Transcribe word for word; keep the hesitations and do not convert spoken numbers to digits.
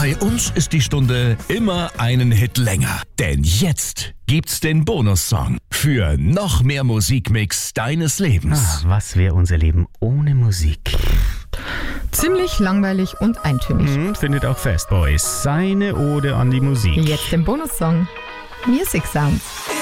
Bei uns ist die Stunde immer einen Hit länger. Denn jetzt gibt's den Bonussong für noch mehr Musikmix deines Lebens. Ah, was wäre unser Leben ohne Musik? Ziemlich langweilig und eintönig. Hm, findet auch Fastboys. Seine Ode an die Musik. Jetzt den Bonussong. Music Sounds.